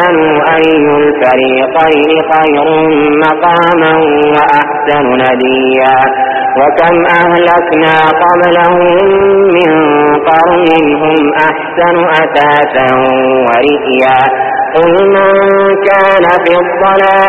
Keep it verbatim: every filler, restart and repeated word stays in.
آمنوا أي الفريقين خير مقاما وأحسن نديا وكم أهلكنا قبلهم من قرن هم أحسن أثاثا ورئيا قل من كان في الضلالة